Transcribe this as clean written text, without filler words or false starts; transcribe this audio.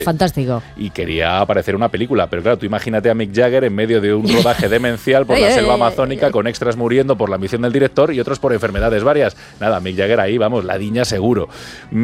Fantástico. Y quería aparecer en una película, pero claro, tú imagínate a Mick Jagger en medio de un rodaje demencial por la selva amazónica, con extras muriendo por la ambición del director y otros por enfermedades varias. Nada, Mick Jagger ahí, vamos, la diña seguro.